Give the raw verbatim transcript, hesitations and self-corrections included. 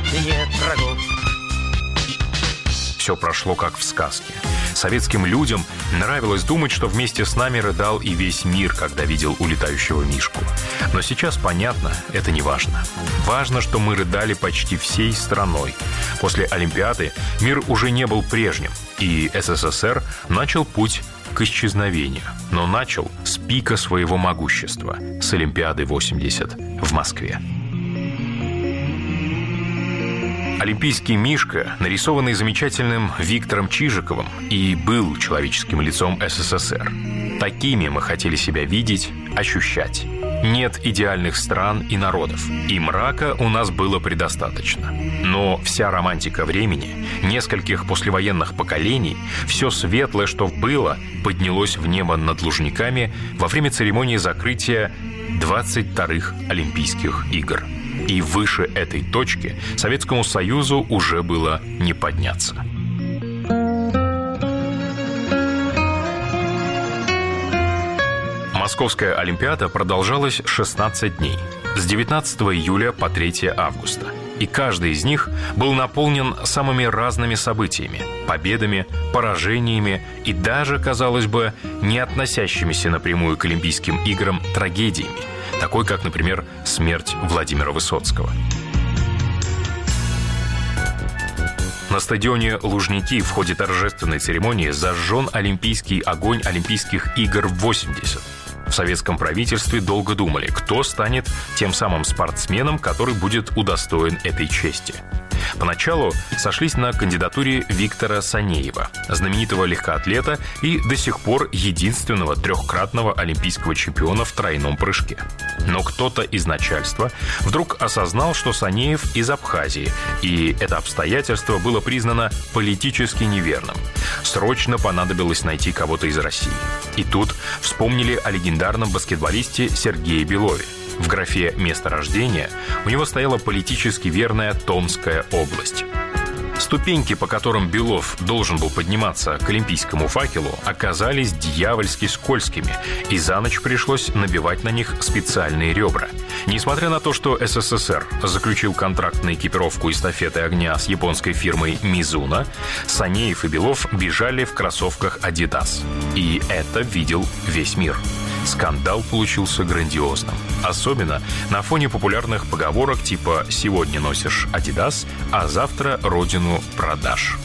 и нет врагов. Все прошло как в сказке. Советским людям нравилось думать, что вместе с нами рыдал и весь мир, когда видел улетающего Мишку. Но сейчас понятно, это не важно. Важно, что мы рыдали почти всей страной. После Олимпиады мир уже не был прежним, и СССР начал путь к исчезновению. Но начал с пика своего могущества, с Олимпиады восемьдесят в Москве. Олимпийский Мишка, нарисованный замечательным Виктором Чижиковым, и был человеческим лицом СССР. Такими мы хотели себя видеть, ощущать. Нет идеальных стран и народов, и мрака у нас было предостаточно. Но вся романтика времени, нескольких послевоенных поколений, все светлое, что было, поднялось в небо над Лужниками во время церемонии закрытия двадцать вторых Олимпийских игр. И выше этой точки Советскому Союзу уже было не подняться. Московская Олимпиада продолжалась шестнадцать дней, с девятнадцатого июля по третьего августа. И каждый из них был наполнен самыми разными событиями, победами, поражениями и даже, казалось бы, не относящимися напрямую к Олимпийским играм трагедиями, такой как, например, смерть Владимира Высоцкого. На стадионе Лужники в ходе торжественной церемонии зажжен олимпийский огонь Олимпийских игр восемьдесят. В советском правительстве долго думали, кто станет тем самым спортсменом, который будет удостоен этой чести. Поначалу сошлись на кандидатуре Виктора Санеева, знаменитого легкоатлета и до сих пор единственного трехкратного олимпийского чемпиона в тройном прыжке. Но кто-то из начальства вдруг осознал, что Санеев из Абхазии, и это обстоятельство было признано политически неверным. Срочно понадобилось найти кого-то из России. И тут вспомнили о легендарном баскетболисте Сергее Белове. В графе «Место рождения» у него стояла политически верная Томская область. Ступеньки, по которым Белов должен был подниматься к олимпийскому факелу, оказались дьявольски скользкими, и за ночь пришлось набивать на них специальные ребра. Несмотря на то, что СССР заключил контракт на экипировку эстафеты огня с японской фирмой «Мизуна», Санеев и Белов бежали в кроссовках «Адидас». И это видел весь мир. Скандал получился грандиозным. Особенно на фоне популярных поговорок типа «сегодня носишь Адидас, а завтра родину продашь».